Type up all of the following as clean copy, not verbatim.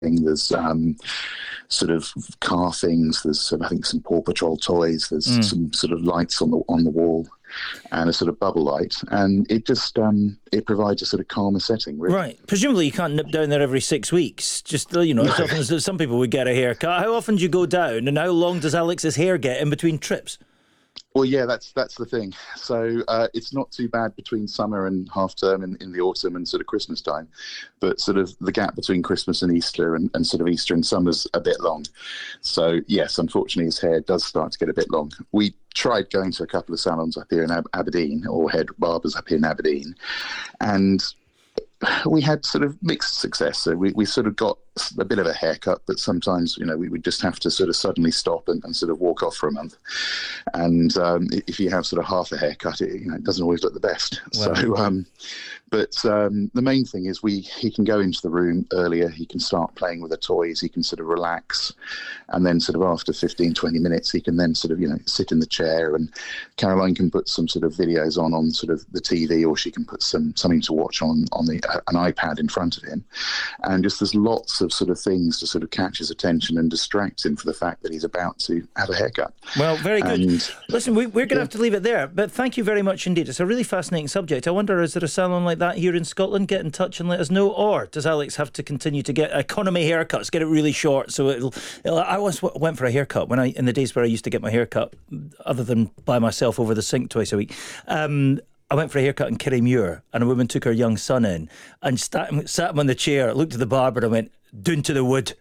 There's sort of car things. There's I think some Paw Patrol toys. There's some sort of lights on the wall, and a sort of bubble light, and it just it provides a sort of calmer setting. Really. Right. Presumably you can't nip down there every 6 weeks. Just as often as some people would get a haircut. How often do you go down, and how long does Alex's hair get in between trips? Well, yeah, that's the thing. So it's not too bad between summer and half term in the autumn and sort of Christmas time, but sort of the gap between Christmas and Easter and sort of Easter and summer's a bit long. So yes, unfortunately, his hair does start to get a bit long. We tried going to a couple of salons up here in Aberdeen, or head barbers up here in Aberdeen, and we had sort of mixed success. So we sort of got a bit of a haircut, but sometimes, we would just have to sort of suddenly stop and sort of walk off for a month. And if you have sort of half a haircut, it doesn't always look the best. Wow. So, but the main thing is he can go into the room earlier. He can start playing with the toys. He can sort of relax. And then sort of after 15, 20 minutes, he can then sort of, sit in the chair, and Caroline can put some sort of videos on sort of the TV, or she can put something to watch on an iPad in front of him. And just there's lots of sort of things to sort of catch his attention and distract him for the fact that he's about to have a haircut. Well, very good. Listen, we're going to have to leave it there, but thank you very much indeed. It's a really fascinating subject. I wonder, is there a salon like that here in Scotland? Get in touch and let us know. Or does Alex have to continue to get economy haircuts, get it really short? So I once went for a haircut in the days where I used to get my haircut, other than by myself over the sink twice a week. I went for a haircut in Kirriemuir, and a woman took her young son in and sat him on the chair, looked at the barber and went, "Doon to the wood."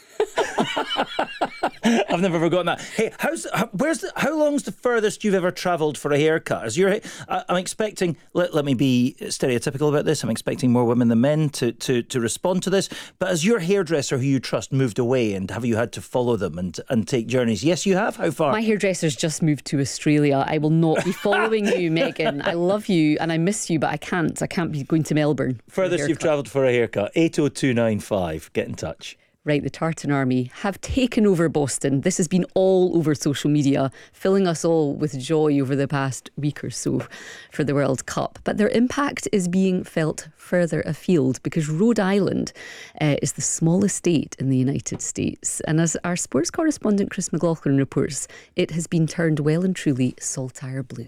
I've never forgotten that. Hey, how long's the furthest you've ever travelled for a haircut? I'm expecting, let me be stereotypical about this, I'm expecting more women than men to respond to this, but has your hairdresser who you trust moved away, and have you had to follow them and take journeys? Yes, you have? How far? My hairdresser's just moved to Australia. I will not be following you, Megan. I love you and I miss you, but I can't be going to Melbourne. Furthest you've travelled for a haircut? 80295. Get in touch. Right, the Tartan Army have taken over Boston. This has been all over social media, filling us all with joy over the past week or so for the World Cup. But their impact is being felt further afield, because Rhode Island is the smallest state in the United States. And as our sports correspondent Chris McLaughlin reports, it has been turned well and truly saltire blue.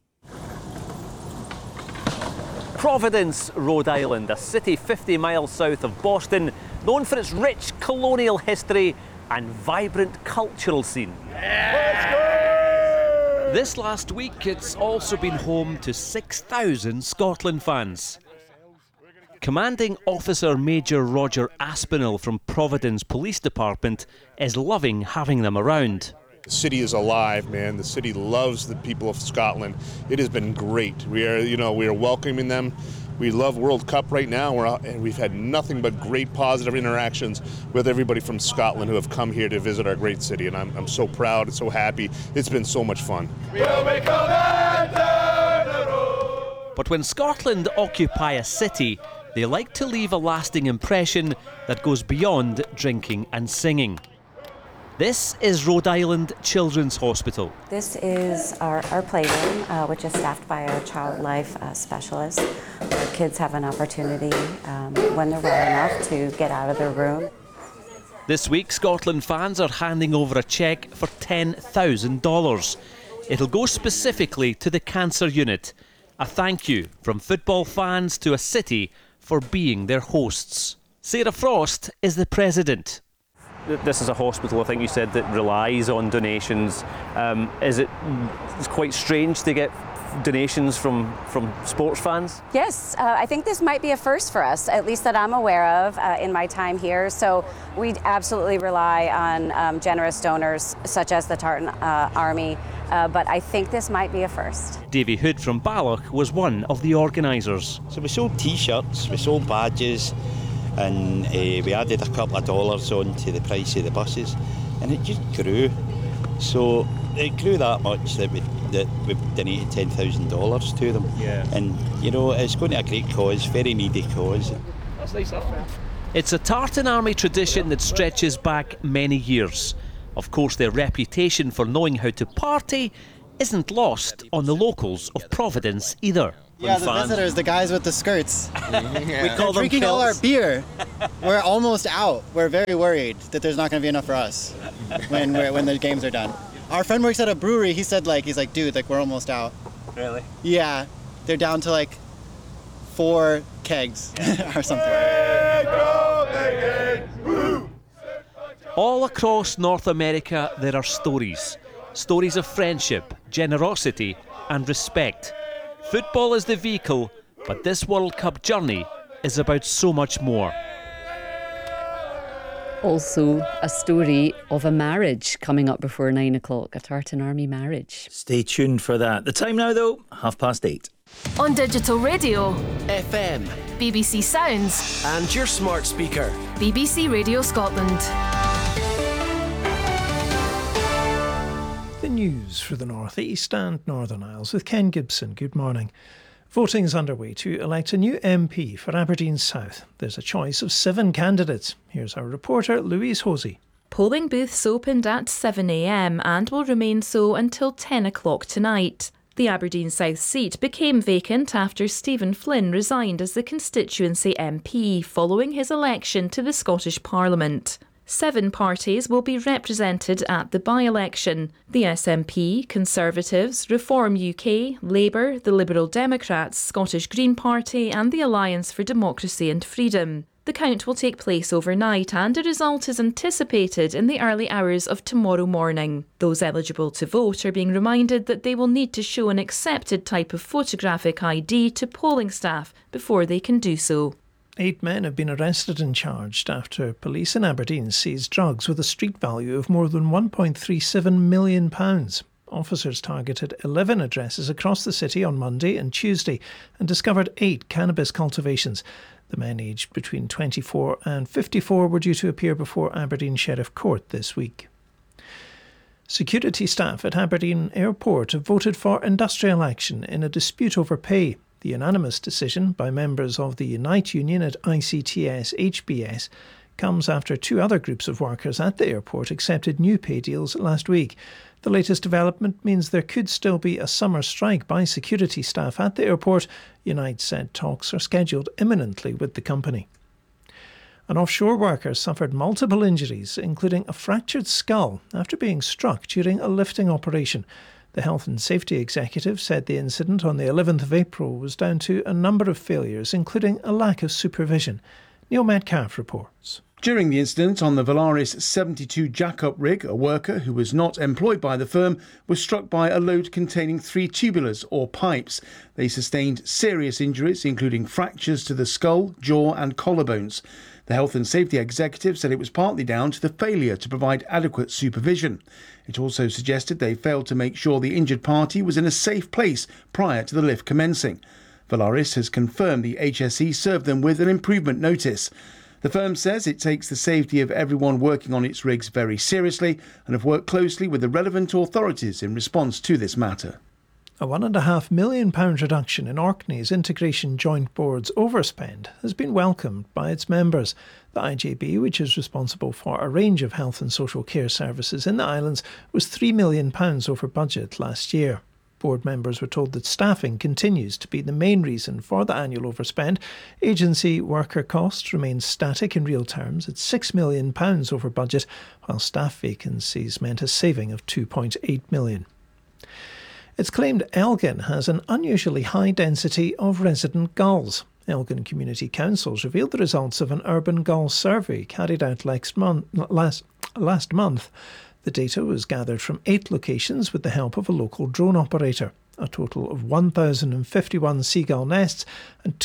Providence, Rhode Island, a city 50 miles south of Boston, known for its rich colonial history and vibrant cultural scene. This last week, it's also been home to 6,000 Scotland fans. Commanding Officer Major Roger Aspinall from Providence Police Department is loving having them around. The city is alive, man. The city loves the people of Scotland. It has been great. We are welcoming them. We love World Cup right now, and we've had nothing but great positive interactions with everybody from Scotland who have come here to visit our great city, and I'm so proud and so happy. It's been so much fun. But when Scotland occupy a city, they like to leave a lasting impression that goes beyond drinking and singing. This is Rhode Island Children's Hospital. This is our playroom, which is staffed by our child life specialist, where kids have an opportunity when they're well enough to get out of their room. This week, Scotland fans are handing over a cheque for $10,000. It'll go specifically to the cancer unit. A thank you from football fans to a city for being their hosts. Sarah Frost is the president. This is a hospital, I think you said, that relies on donations. It's quite strange to get donations from sports fans? Yes, I think this might be a first for us, at least that I'm aware of in my time here. So we absolutely rely on generous donors such as the Tartan Army, but I think this might be a first. Davy Hood from Balloch was one of the organisers. So we sold T-shirts, we sold badges, and we added a couple of dollars on to the price of the buses, and it just grew. So it grew that much that we've donated $10,000 to them. Yeah. And it's going to a great cause, very needy cause. That's nice. It's a Tartan Army tradition that stretches back many years. Of course, their reputation for knowing how to party isn't lost on the locals of Providence either. Yeah, the fans. visitors, the guys with the skirts. We They're call them drinking all our kilts. beer. We're almost out. We're very worried that there's not going to be enough for us when the games are done. Our friend works at a brewery. He said, he's like, dude, we're almost out. Really? Yeah, they're down to 4 kegs or something. All across North America there are stories. Stories of friendship, generosity and respect. Football is the vehicle, but this World Cup journey is about so much more. Also, a story of a marriage coming up before 9 o'clock, a Tartan Army marriage. Stay tuned for that. The time now, though, 8:30. On digital radio, FM, BBC Sounds, and your smart speaker. BBC Radio Scotland. The news for the North East and Northern Isles with Ken Gibson. Good morning. Voting is underway to elect a new MP for Aberdeen South. There's a choice of 7 candidates. Here's our reporter, Louise Hosey. Polling booths opened at 7 a.m. and will remain so until 10 o'clock tonight. The Aberdeen South seat became vacant after Stephen Flynn resigned as the constituency MP following his election to the Scottish Parliament. 7 parties will be represented at the by-election. The SNP, Conservatives, Reform UK, Labour, the Liberal Democrats, Scottish Green Party and the Alliance for Democracy and Freedom. The count will take place overnight and a result is anticipated in the early hours of tomorrow morning. Those eligible to vote are being reminded that they will need to show an accepted type of photographic ID to polling staff before they can do so. 8 men have been arrested and charged after police in Aberdeen seized drugs with a street value of more than £1.37 million. Officers targeted 11 addresses across the city on Monday and Tuesday and discovered 8 cannabis cultivations. The men aged between 24 and 54 were due to appear before Aberdeen Sheriff Court this week. Security staff at Aberdeen Airport have voted for industrial action in a dispute over pay. The unanimous decision by members of the Unite Union at ICTS HBS comes after 2 other groups of workers at the airport accepted new pay deals last week. The latest development means there could still be a summer strike by security staff at the airport. Unite said talks are scheduled imminently with the company. An offshore worker suffered multiple injuries, including a fractured skull, after being struck during a lifting operation. The Health and Safety Executive said the incident on the 11th of April was down to a number of failures, including a lack of supervision. Neil Metcalf reports. During the incident on the Valaris 72 jack-up rig, a worker who was not employed by the firm was struck by a load containing 3 tubulars or pipes. They sustained serious injuries, including fractures to the skull, jaw and collarbones. The Health and Safety Executive said it was partly down to the failure to provide adequate supervision. It also suggested they failed to make sure the injured party was in a safe place prior to the lift commencing. Valaris has confirmed the HSE served them with an improvement notice. The firm says it takes the safety of everyone working on its rigs very seriously and have worked closely with the relevant authorities in response to this matter. A £1.5 million reduction in Orkney's Integration Joint Board's overspend has been welcomed by its members. The IJB, which is responsible for a range of health and social care services in the islands, was £3 million over budget last year. Board members were told that staffing continues to be the main reason for the annual overspend. Agency worker costs remain static in real terms at £6 million over budget, while staff vacancies meant a saving of £2.8 million. It's claimed Elgin has an unusually high density of resident gulls. Elgin Community Councils revealed the results of an urban gull survey carried out last month. The data was gathered from 8 locations with the help of a local drone operator. A total of 1,051 seagull nests and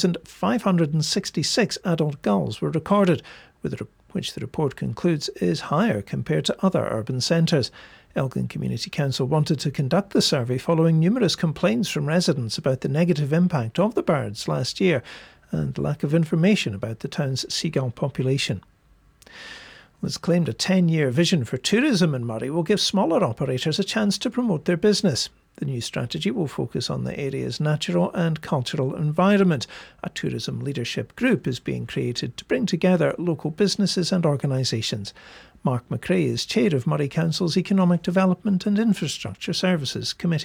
2,566 adult gulls were recorded, which the report concludes is higher compared to other urban centres. Elgin Community Council wanted to conduct the survey following numerous complaints from residents about the negative impact of the birds last year and lack of information about the town's seagull population. It's claimed a 10-year vision for tourism in Moray will give smaller operators a chance to promote their business. The new strategy will focus on the area's natural and cultural environment. A tourism leadership group is being created to bring together local businesses and organisations. Mark McRae is chair of Moray Council's Economic Development and Infrastructure Services Committee.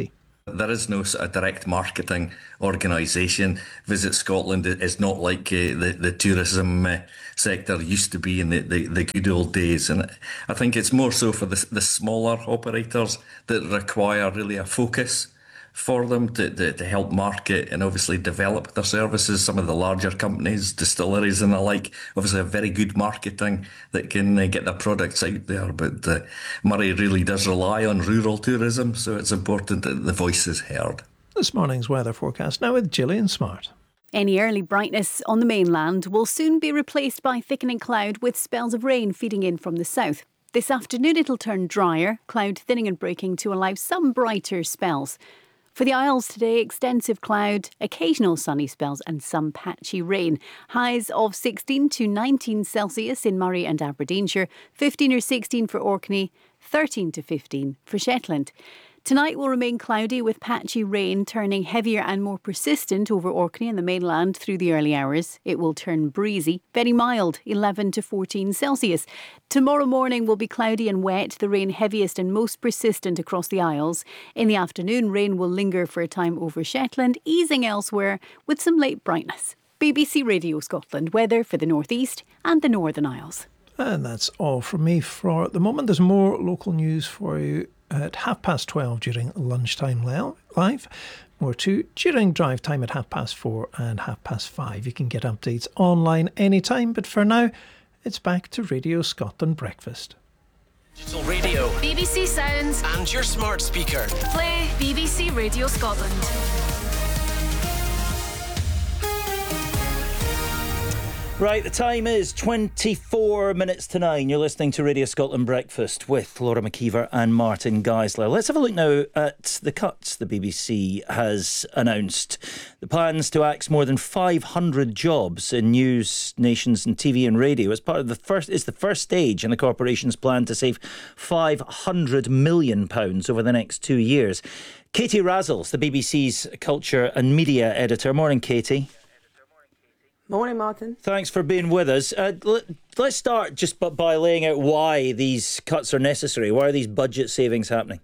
There is no sort of direct marketing organisation. Visit Scotland is not like the tourism sector used to be in the good old days. And I think it's more so for the smaller operators that require really a focus for them to help market and obviously develop their services. Some of the larger companies, distilleries and the like, obviously have very good marketing that can get their products out there. But Murray really does rely on rural tourism, so it's important that the voice is heard. This morning's weather forecast now with Gillian Smart. Any early brightness on the mainland will soon be replaced by thickening cloud with spells of rain feeding in from the south. This afternoon it'll turn drier, cloud thinning and breaking to allow some brighter spells. For the Isles today, extensive cloud, occasional sunny spells and some patchy rain. Highs of 16 to 19 Celsius in Moray and Aberdeenshire, 15 or 16 for Orkney, 13 to 15 for Shetland. Tonight will remain cloudy with patchy rain turning heavier and more persistent over Orkney and the mainland through the early hours. It will turn breezy, very mild, 11 to 14 Celsius. Tomorrow morning will be cloudy and wet, the rain heaviest and most persistent across the Isles. In the afternoon, rain will linger for a time over Shetland, easing elsewhere with some late brightness. BBC Radio Scotland weather for the North East and the Northern Isles. And that's all from me for the moment. There's more local news for you at 12:30 during lunchtime live. More too during drive time at 4:30 and 5:30. You can get updates online anytime, but for now, it's back to Radio Scotland Breakfast. Digital radio, BBC Sounds and your smart speaker. Play BBC Radio Scotland. Right, the time is 24 minutes to 9. You're listening to Radio Scotland Breakfast with Laura McKeever and Martin Geisler. Let's have a look now at the cuts the BBC has announced. The plans to axe more than 500 jobs in news, nations and TV and radio is part of the first stage in the corporation's plan to save £500 million over the next 2 years. Katie Razzles, the BBC's culture and media editor. Morning, Katie. Morning, Martin. Thanks for being with us. Let's start just by laying out why these cuts are necessary. Why are these budget savings happening?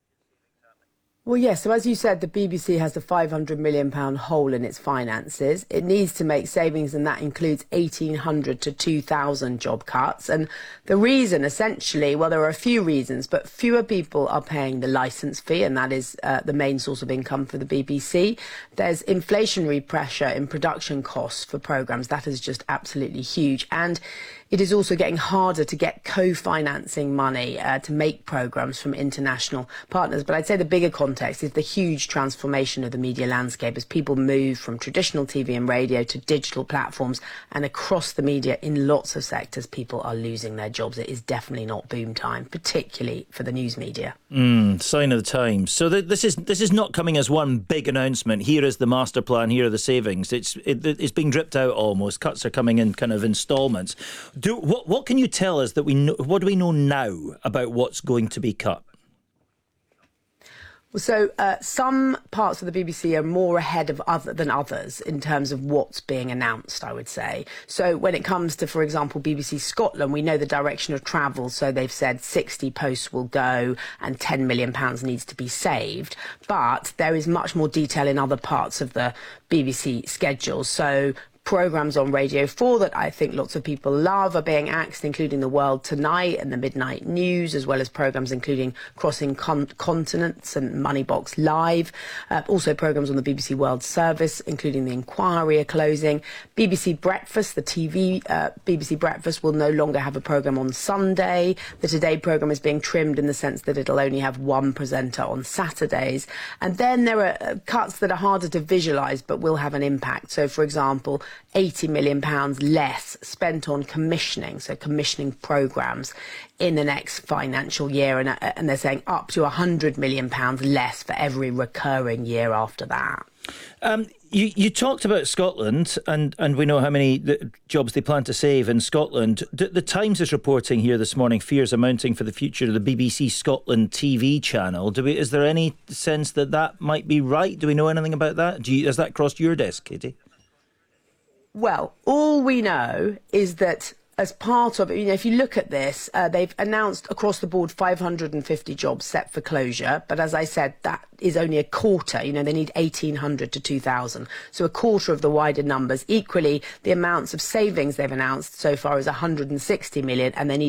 Well, yes, so as you said, the BBC has a £500 million hole in its finances. It needs to make savings, and that includes 1,800 to 2,000 job cuts. And the reason, essentially, well, there are a few reasons, but fewer people are paying the licence fee, and that is the main source of income for the BBC. There's inflationary pressure in production costs for programmes. That is just absolutely huge. And it is also getting harder to get co-financing money to make programmes from international partners. But I'd say the bigger context is the huge transformation of the media landscape as people move from traditional TV and radio to digital platforms, and across the media in lots of sectors people are losing their jobs. It is definitely not boom time, particularly for the news media. Sign of the times. So this is not coming as one big announcement. Here is the master plan, here are the savings. It's being dripped out almost. Cuts are coming in kind of instalments. What can you tell us that we know? What do we know now about what's going to be cut? Well, so some parts of the BBC are more ahead than others in terms of what's being announced, I would say. So when it comes to, for example, BBC Scotland, we know the direction of travel. So they've said 60 posts will go and £10 million needs to be saved. But there is much more detail in other parts of the BBC schedule. So programmes on Radio 4 that I think lots of people love are being axed, including The World Tonight and the Midnight News, as well as programmes including Crossing Continents and Moneybox Live. Also programmes on the BBC World Service, including The Inquiry, are closing. BBC Breakfast, the TV BBC Breakfast, will no longer have a programme on Sunday. The Today programme is being trimmed in the sense that it'll only have one presenter on Saturdays. And then there are cuts that are harder to visualise but will have an impact. So, for example, £80 million less spent on commissioning, so commissioning programmes in the next financial year, and they're saying up to £100 million less for every recurring year after that. You talked about Scotland, and we know how many jobs they plan to save in Scotland. The Times is reporting here this morning fears are mounting for the future of the BBC Scotland TV channel. Is there any sense that might be right? Do we know anything about that? Has that crossed your desk, Katie? Well, all we know is that as part of it, if you look at this, they've announced across the board 550 jobs set for closure. But as I said, that is only a quarter. They need 1,800 to 2,000. So a quarter of the wider numbers. Equally, the amounts of savings they've announced so far is 160 million, and they need